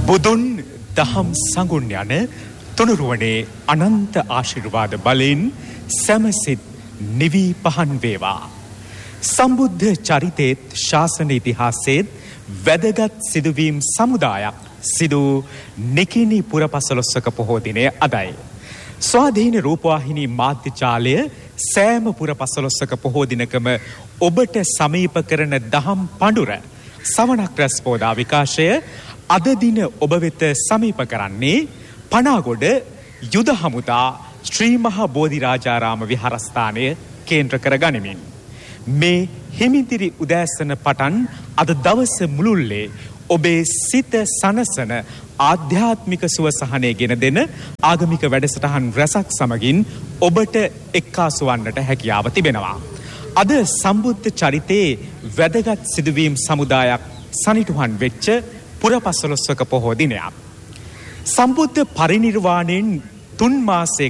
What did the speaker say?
බුදුන් දහම් සඟුන් යන තුනුරුවනේ අනන්ත ආශිර්වාද බලෙන් සැමසිත නිවී පහන් වේවා. සම්බුද්ධ චරිතේත් ශාසන ඉතිහාසයේත් වැදගත් සිදුවීම් සමුදායක් සිදු නිකිණි පුරපසළොස්වක පොහෝ දිනය අදයි. ස්වාධීන රූපවාහිනී මාධ්‍යජාලය සෑම පුරපසළොස්වක පොහෝ දිනකම ඔබට සමීප කරන දහම් පඬුර සවනක් රැස් පෝදා විකාශය අද දින ඔබ වෙත සමීප කරන්නේ පනාගොඩ යුද හමුදා ශ්‍රී මහා බෝධිරාජාරාම විහාරස්ථානය කේන්ද්‍ර කර ගනිමින් මේ හිමිදිරි උදෑසන පටන් අද දවස මුළුල්ලේ ඔබේ සිත සනසන ආධ්‍යාත්මික සුවසහනය ගෙන දෙන ආගමික වැඩසටහන් රැසක් සමගින් ඔබට එක්කාසු වන්නට හැකියාව තිබෙනවා. අද සම්බුද්ධ චරිතයේ වැදගත් සිදුවීම් සමුදායක් සනිටුහන් වෙච්ච පුරපසළොස්වක පොහෝ දිනයක්. සම්බුද්ධ පරිනිර්වාණයෙන් 3 මාසයක